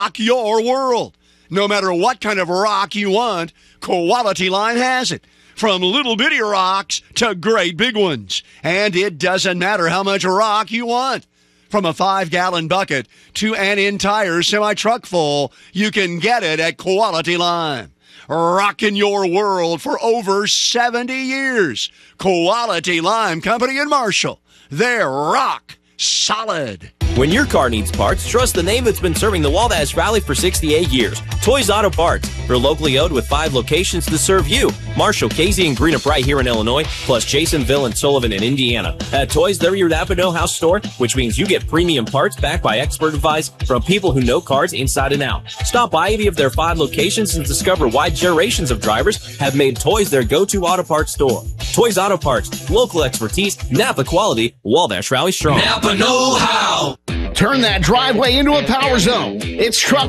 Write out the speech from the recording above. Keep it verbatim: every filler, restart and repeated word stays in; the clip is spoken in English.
rock your world. No matter what kind of rock you want, Quality Line has it. From little bitty rocks to great big ones. And it doesn't matter how much rock you want. From a five-gallon bucket to an entire semi-truck full, you can get it at Quality Line. Rocking your world for over seventy years. Quality Lime Company in Marshall. They're rock solid. When your car needs parts, trust the name that's been serving the Wabash Valley for sixty-eight years. Toys Auto Parts. They're locally owned with five locations to serve you. Marshall, Casey, and Greenup right here in Illinois, plus Jasonville and Sullivan in Indiana. At Toys, they're your Napa Know How store, which means you get premium parts backed by expert advice from people who know cars inside and out. Stop by any of their five locations and discover why generations of drivers have made Toys their go-to auto parts store. Toys Auto Parts. Local expertise, Napa quality, Wabash Valley strong. Napa Know How. Turn that driveway into a power zone. It's Truck